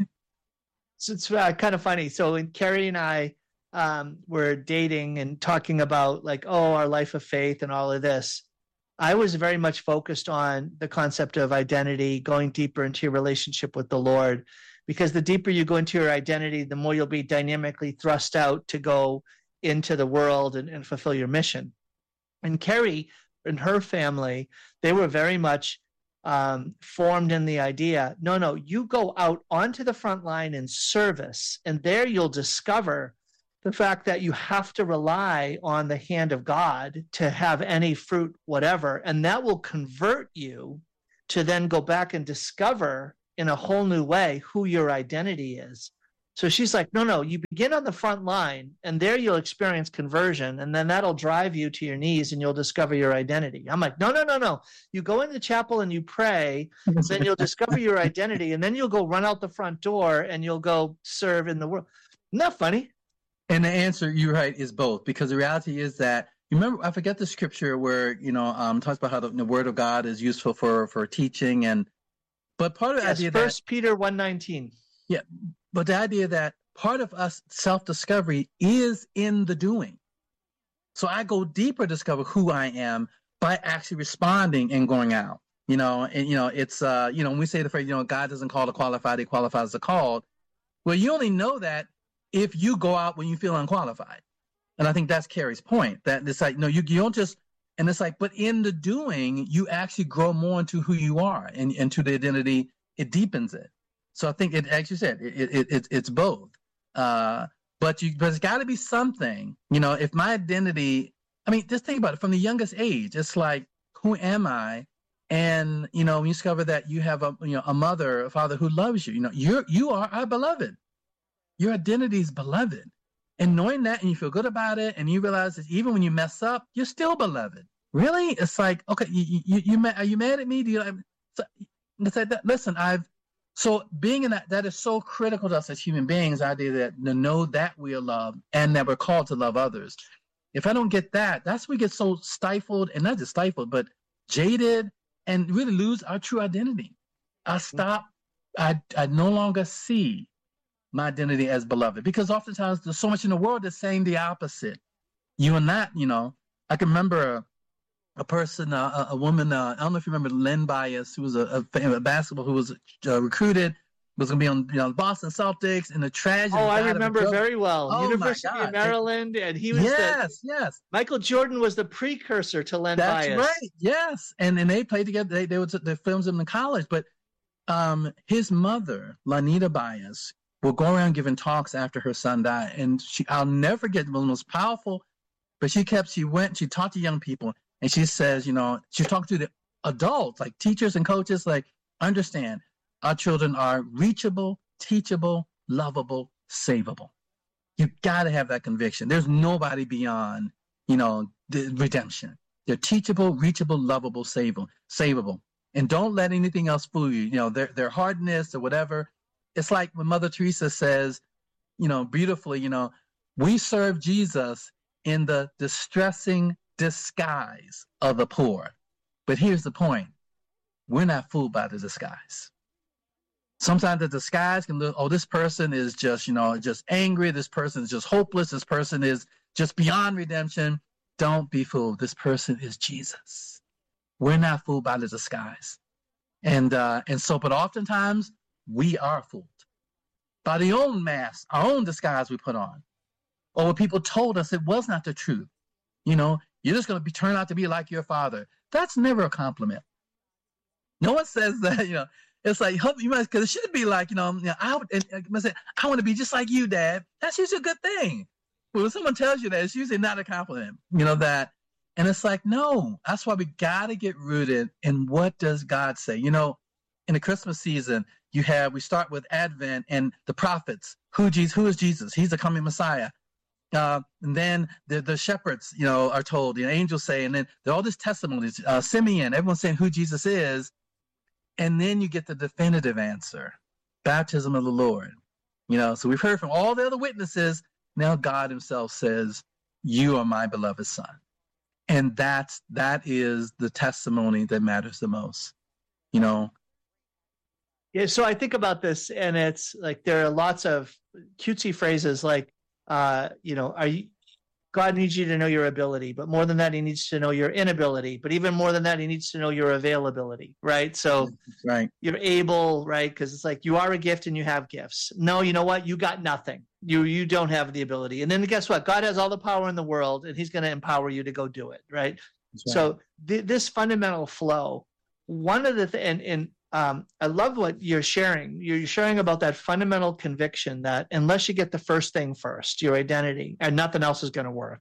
So it's kind of funny. So when Carrie and I were dating and talking about our life of faith and all of this, I was very much focused on the concept of identity, going deeper into your relationship with the Lord, because the deeper you go into your identity, the more you'll be dynamically thrust out to go into the world and fulfill your mission. And Carrie and her family, they were very much formed in the idea, no, you go out onto the front line in service, and there you'll discover the fact that you have to rely on the hand of God to have any fruit, whatever, and that will convert you to then go back and discover in a whole new way who your identity is. So she's like, no, you begin on the front line, and there you'll experience conversion, and then that'll drive you to your knees, and you'll discover your identity. I'm like, no. You go in the chapel and you pray, then you'll discover your identity, and then you'll go run out the front door, and you'll go serve in the world. Isn't that funny? And the answer, you're right, is both. Because the reality is that, you remember, I forget the scripture where, talks about how the word of God is useful for teaching, but part of the idea 1 Peter 1:19. Yeah. But the idea that part of us self-discovery is in the doing. So I go deeper to discover who I am by actually responding and going out. It's when we say the phrase, God doesn't call the qualified, he qualifies the called. Well, you only know that if you go out when you feel unqualified. And I think that's Carrie's point, that it's like, no, you don't just, and it's like, but in the doing, you actually grow more into who you are and into the identity, it deepens it. So I think it, as you said, it's both. But it's got to be something, if my identity, just think about it from the youngest age. It's like, who am I? And, when you discover that you have a mother, a father who loves you, you are our beloved. Your identity is beloved. And knowing that, and you feel good about it, and you realize that even when you mess up, you're still beloved. Really? It's like, okay, are you mad at me? So being in that is so critical to us as human beings, the idea that to know that we are loved and that we're called to love others. If I don't get that, that's when we get so stifled, and not just stifled, but jaded, and really lose our true identity. I no longer see my identity as beloved, because oftentimes there's so much in the world that's saying the opposite. You are not, I can remember a person, a woman, I don't know if you remember Len Bias, who was a basketball, who was recruited, was going to be on the Boston Celtics, and the tragedy. Oh, I remember very well. Oh, University of Maryland, and he was yes. Michael Jordan was the precursor to Len Bias. That's right, yes. And they played together. They filmed him in college, but his mother, Lanita Bias, will go around giving talks after her son died, and I'll never forget, the most powerful, but she talked to young people. And she says, she's talking to the adults, like teachers and coaches, like, understand, our children are reachable, teachable, lovable, savable. You got to have that conviction. There's nobody beyond, the redemption. They're teachable, reachable, lovable, savable. And don't let anything else fool you. Their hardness or whatever. It's like when Mother Teresa says, beautifully, we serve Jesus in the distressing disguise of the poor. But here's the point. We're not fooled by the disguise. Sometimes the disguise can look, this person is just, just angry. This person is just hopeless. This person is just beyond redemption. Don't be fooled. This person is Jesus. We're not fooled by the disguise. And so, but oftentimes we are fooled by the own mask, our own disguise we put on, or what people told us it was not the truth. You're just going to turn out to be like your father. That's never a compliment. No one says that, it's like, because it should be like, I want to be just like you, Dad. That's usually a good thing. But when someone tells you that, it's usually not a compliment, that. And it's like, no, that's why we got to get rooted in what does God say? In the Christmas season, we start with Advent and the prophets. Who is Jesus? He's the coming Messiah. And then the shepherds, are told, angels say, and then there are all these testimonies, Simeon, everyone's saying who Jesus is. And then you get the definitive answer, baptism of the Lord. So we've heard from all the other witnesses. Now God himself says, you are my beloved son. And that is the testimony that matters the most, Yeah, so I think about this, and it's like there are lots of cutesy phrases like, God needs you to know your ability, but more than that, he needs to know your inability. But even more than that, he needs to know your availability, right? So right. You're able, right? Because it's like you are a gift and you have gifts. No, you know what? You got nothing. You don't have the ability. And then guess what? God has all the power in the world, and he's going to empower you to go do it, right? That's right. So this fundamental flow, one of the and I love what you're sharing. You're sharing about that fundamental conviction that unless you get the first thing first, your identity, and nothing else is going to work.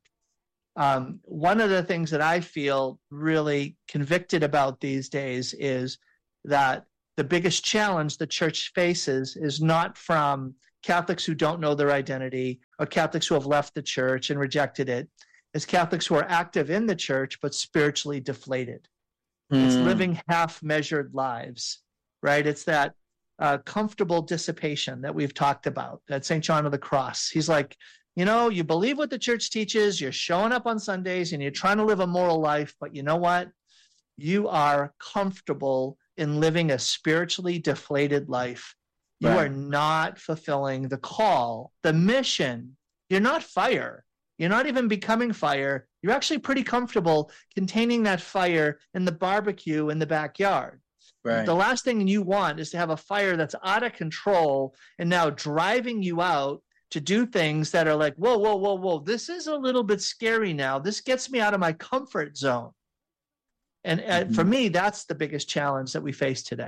One of the things that I feel really convicted about these days is that the biggest challenge the church faces is not from Catholics who don't know their identity or Catholics who have left the church and rejected it. It's Catholics who are active in the church but spiritually deflated. It's living half-measured lives, right? It's that comfortable dissipation that we've talked about at St. John of the Cross. He's like, you believe what the church teaches, you're showing up on Sundays, and you're trying to live a moral life, but you know what? You are comfortable in living a spiritually deflated life. You are not fulfilling the call, the mission. You're not fire. You're not even becoming fire. You're actually pretty comfortable containing that fire in the barbecue in the backyard. Right. The last thing you want is to have a fire that's out of control and now driving you out to do things that are like, whoa, whoa, whoa, whoa, this is a little bit scary now. This gets me out of my comfort zone. And for me, that's the biggest challenge that we face today.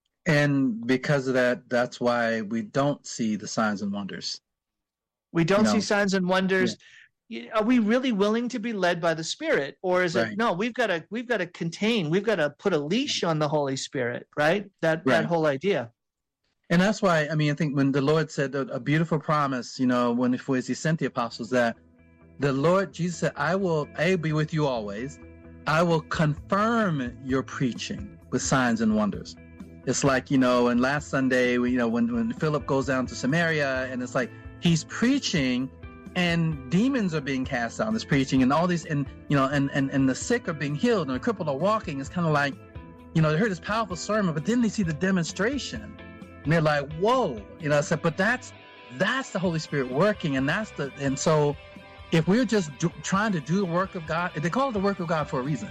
And because of that, that's why we don't see the signs and wonders. We don't see signs and wonders. Yeah. Are we really willing to be led by the Spirit? Or is it, no, we've got to contain, we've got to put a leash on the Holy Spirit, right? That whole idea. And that's why, I think when the Lord said a beautiful promise, when he sent the apostles, that the Lord Jesus said, I will be with you always. I will confirm your preaching with signs and wonders. It's like, and last Sunday, when Philip goes down to Samaria, and it's like he's preaching and demons are being cast out in this preaching, and all these, and the sick are being healed and the crippled are walking. It's kind of like, they heard this powerful sermon, but then they see the demonstration. And they're like, whoa, I said, but that's the Holy Spirit working. And so if we're just trying to do the work of God, they call it the work of God for a reason.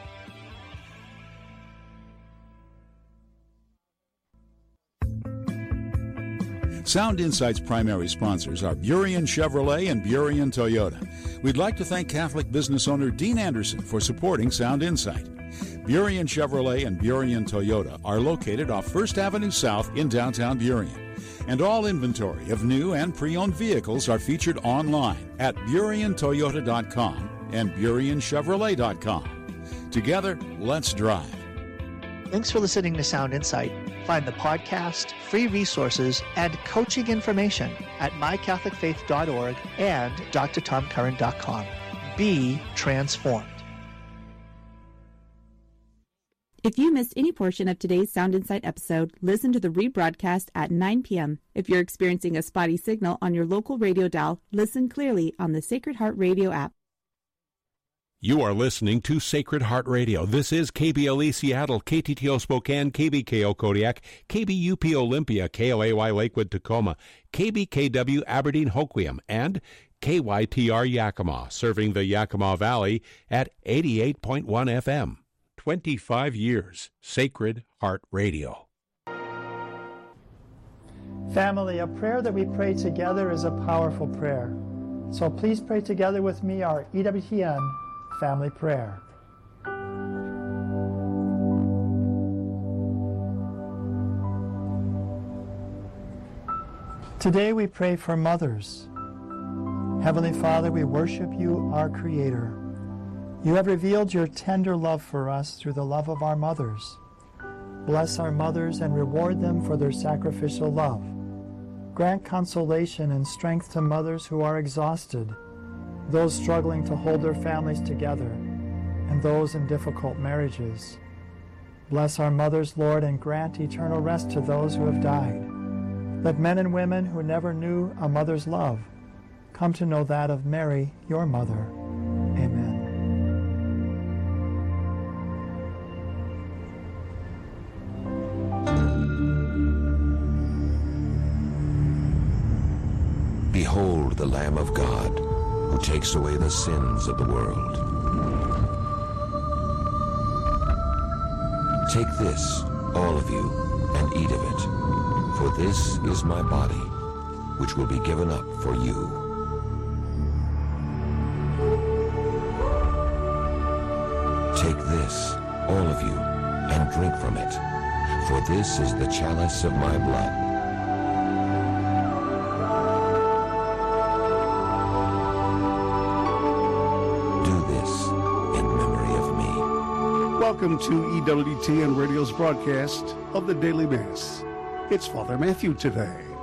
Sound Insight's primary sponsors are Burien Chevrolet and Burien Toyota. We'd like to thank Catholic business owner Dean Anderson for supporting Sound Insight. Burien Chevrolet and Burien Toyota are located off 1st Avenue South in downtown Burien. And all inventory of new and pre-owned vehicles are featured online at BurienToyota.com and BurienChevrolet.com. Together, let's drive. Thanks for listening to Sound Insight. Find the podcast, free resources, and coaching information at mycatholicfaith.org and drtomcurran.com. Be transformed. If you missed any portion of today's Sound Insight episode, listen to the rebroadcast at 9 p.m. If you're experiencing a spotty signal on your local radio dial, listen clearly on the Sacred Heart Radio app. You are listening to Sacred Heart Radio. This is KBLE Seattle, KTTO Spokane, KBKO Kodiak, KBUP Olympia, KOAY Lakewood Tacoma, KBKW Aberdeen Hoquiam, and KYTR Yakima, serving the Yakima Valley at 88.1 FM. 25 years, Sacred Heart Radio. Family, a prayer that we pray together is a powerful prayer. So please pray together with me our EWTN family prayer. Today we pray for mothers. Heavenly Father, we worship you, our Creator. You have revealed your tender love for us through the love of our mothers. Bless our mothers and reward them for their sacrificial love. Grant consolation and strength to mothers who are exhausted, those struggling to hold their families together, and those in difficult marriages. Bless our mothers, Lord, and grant eternal rest to those who have died. Let men and women who never knew a mother's love come to know that of Mary, your mother. Amen. Behold the Lamb of God, who takes away the sins of the world. Take this, all of you, and eat of it, for this is my body, which will be given up for you. Take this, all of you, and drink from it, For this is the chalice of my blood. Do this in memory of me. Welcome to EWTN Radio's broadcast of the Daily Mass. It's Father Matthew today.